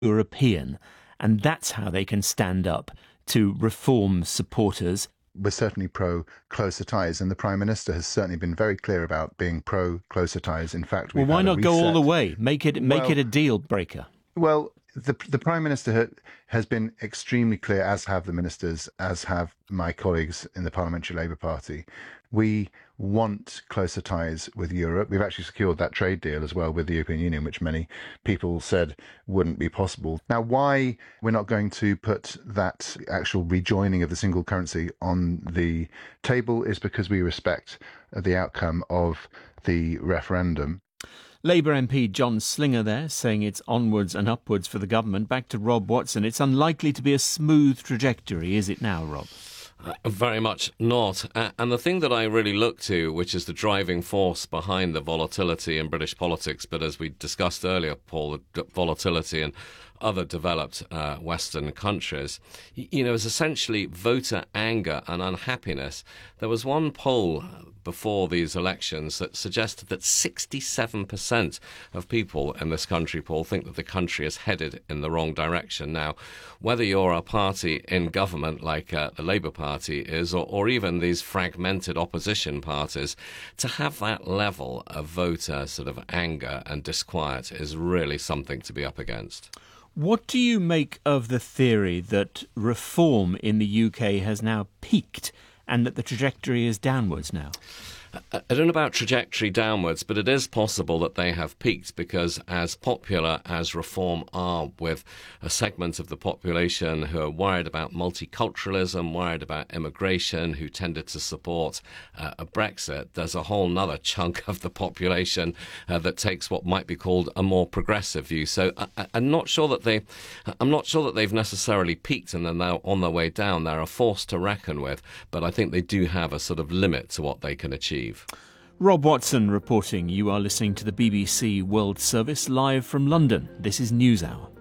European, and that's how they can stand up to reform supporters. We're certainly pro-closer ties, and the Prime Minister has certainly been very clear about being pro-closer ties. In fact, Well, why not go all the way? Make it a deal breaker. Well, the Prime Minister has been extremely clear, as have the ministers, as have my colleagues in the Parliamentary Labour Party. We want closer ties with Europe. We've actually secured that trade deal as well with the European Union, which many people said wouldn't be possible. Now, why we're not going to put that actual rejoining of the single currency on the table is because we respect the outcome of the referendum. Labour MP John Slinger there, saying it's onwards and upwards for the government. Back to Rob Watson. It's unlikely to be a smooth trajectory, is it now, Rob? Very much not. And the thing that I really look to, which is the driving force behind the volatility in British politics, but as we discussed earlier, Paul, the volatility in other developed Western countries, is essentially voter anger and unhappiness. There was one poll before these elections that suggested that 67% of people in this country, Paul, think that the country is headed in the wrong direction. Now, whether you're a party in government like the Labour Party is, or even these fragmented opposition parties, to have that level of voter sort of anger and disquiet is really something to be up against. What do you make of the theory that reform in the UK has now peaked and that the trajectory is downwards now? I don't know about trajectory downwards, but it is possible that they have peaked because as popular as reform are with a segment of the population who are worried about multiculturalism, worried about immigration, who tended to support a Brexit, there's a whole nother chunk of the population that takes what might be called a more progressive view. So I'm not sure that they've necessarily peaked and they're now on their way down. They're a force to reckon with, but I think they do have a sort of limit to what they can achieve. Rob Watson reporting. You are listening to the BBC World Service live from London. This is NewsHour.